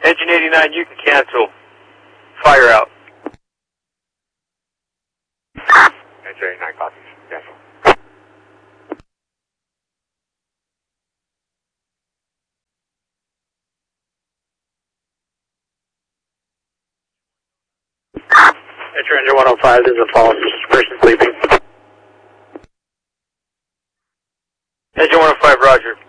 Engine 89, you can cancel. Fire out. Engine 89 copies. Cancel. Enter engine 105, this is a false person sleeping. Engine 105, roger.